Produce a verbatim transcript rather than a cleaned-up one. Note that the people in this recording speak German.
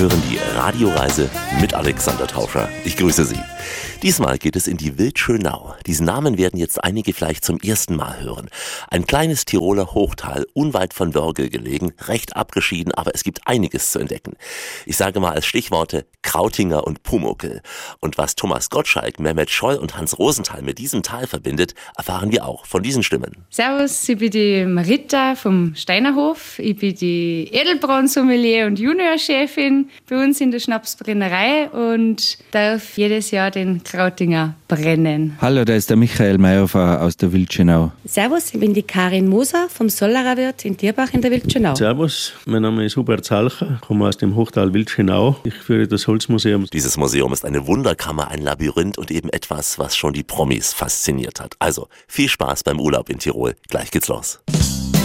hören die Radioreise mit Alexander Tauscher. Ich grüße Sie. Diesmal geht es in die Wildschönau. Diesen Namen werden jetzt einige vielleicht zum ersten Mal hören. Ein kleines Tiroler Hochtal, unweit von Wörgl gelegen, recht abgeschieden, aber es gibt einiges zu entdecken. Ich sage mal als Stichworte Krautinger und Pumuckl. Und was Thomas Gottschalk, Mehmet Scholl und Hans Rosenthal mit diesem Tal verbindet, erfahren wir auch von diesen Stimmen. Servus, ich bin die Marita vom Steinerhof. Ich bin die Edelbraun-Sommelier und Juniorchefin bei uns in der Schnapsbrennerei und darf jedes Jahr den Krautinger brennen. Hallo, da ist der Michael Mayhofer aus der Wildschönau. Servus, ich bin die Karin Moser vom Sollerer Wirt in Tierbach in der Wildschönau. Servus, mein Name ist Hubert Salcher, komme aus dem Hochtal Wildschönau. Ich führe das Holzmuseum. Dieses Museum ist eine Wunderkammer, ein Labyrinth und eben etwas, was schon die Promis fasziniert hat. Also, viel Spaß beim Urlaub in Tirol. Gleich geht's los.